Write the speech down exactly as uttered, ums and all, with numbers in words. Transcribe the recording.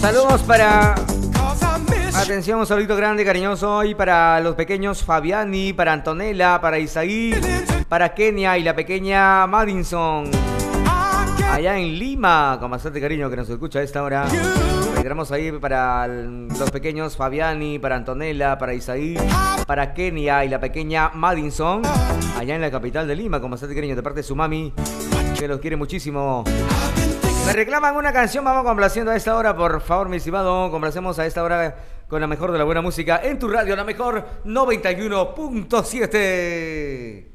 Saludos para... Atención, un saludito grande, cariñoso. Y para los pequeños Fabiani, para Antonella, para Isaí, para Kenia y la pequeña Madison. Allá en Lima, con bastante cariño que nos escucha a esta hora. Reiteramos ahí para los pequeños Fabiani, para Antonella, para Isaí, para Kenia y la pequeña Madison. Allá en la capital de Lima, con bastante cariño de parte de su mami, que los quiere muchísimo. Me reclaman una canción, vamos complaciendo a esta hora, por favor, mi estimado. Complacemos a esta hora con la mejor de la buena música en tu radio, la mejor noventa y uno punto siete.